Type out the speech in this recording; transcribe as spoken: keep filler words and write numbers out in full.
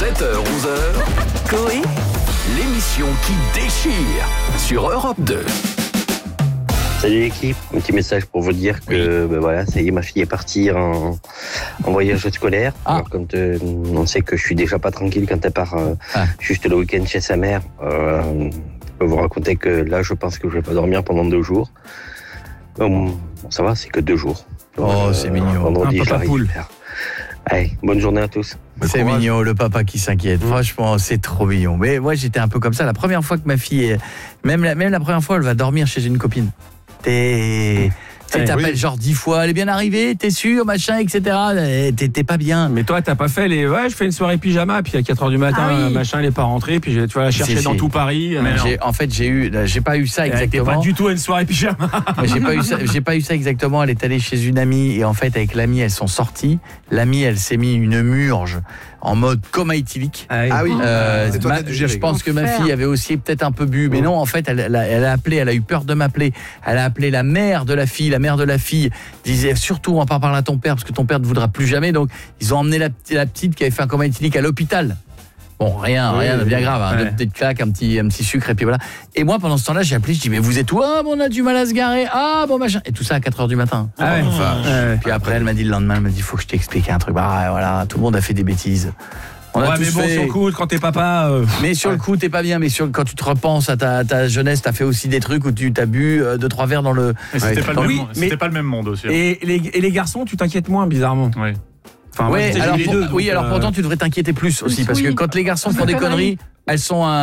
sept heures onze heures, Coé, l'émission qui déchire sur Europe deux. Salut l'équipe, un petit message pour vous dire que oui. ben voilà, ça y est, ma fille est partie en, en voyage scolaire. Ah. Alors quand euh, on sait que je suis déjà pas tranquille quand elle part euh, ah. juste le week-end chez sa mère, euh, je peux vous raconter que là je pense que je vais pas dormir pendant deux jours. Bon, ça va, c'est que deux jours. Donc, oh, euh, c'est mignon. Vendredi, un papa poule. Allez, bonne journée à tous. C'est courage. Mignon, le papa qui s'inquiète. Mmh. Franchement, c'est trop mignon. Mais moi, j'étais un peu comme ça. La première fois que ma fille, est... même, la, même la première fois, elle va dormir chez une copine. T'es... Tu t'appelles oui. genre dix fois, elle est bien arrivée, t'es sûr, machin, et cetera. T'es, t'es pas bien. Mais toi, t'as pas fait les. Ouais, je fais une soirée pyjama, puis à quatre heures du matin, ah oui. machin, elle est pas rentrée, puis tu vas la chercher c'est, dans c'est... tout Paris. Mais j'ai, en fait, j'ai eu, j'ai pas eu ça exactement. T'es pas du tout à une soirée pyjama. j'ai pas eu ça, j'ai pas eu ça exactement. Elle est allée chez une amie, et en fait, avec l'amie, elles sont sorties. L'amie, elle s'est mis une murge en mode coma éthylique. Ah oui. Ah oui. Euh, c'est toi ma, gérer, je pense que ma fille avait aussi peut-être un peu bu, mais non, en fait, elle, elle, a, elle a appelé, elle a eu peur de m'appeler. Elle a appelé la mère de la fille, la mère de la fille disait surtout on va pas parler à ton père parce que ton père ne voudra plus jamais. Donc ils ont emmené la, la petite qui avait fait un coma éthylique à l'hôpital. Bon, rien, oui, rien de bien grave, hein, ouais. Deux petites claques, un petit, un petit sucre et puis voilà. Et moi pendant ce temps-là, j'ai appelé, je dis mais vous êtes où? Ah, bon, on a du mal à se garer. Ah bon machin. Et tout ça à quatre heures du matin. Ah ouais. Enfin, ouais. Puis après elle m'a dit le lendemain, elle m'a dit faut que je t'explique un truc. Bah voilà, tout le monde a fait des bêtises. On a ouais, mais bon, fait... sur le coup, quand t'es papa... Euh... Mais sur ouais. le coup, t'es pas bien. Mais sur... quand tu te repenses à ta, ta jeunesse, t'as fait aussi des trucs où tu t'as bu euh, deux, trois verres dans le... Et c'était, ouais. pas, le même oui, monde. c'était pas le même monde aussi. Hein. Et, les, et les garçons, tu t'inquiètes moins, bizarrement. Oui. Enfin, ouais, alors, les pour... deux, oui, alors euh... pourtant, tu devrais t'inquiéter plus aussi. Parce que quand les garçons font des conneries, elles sont un...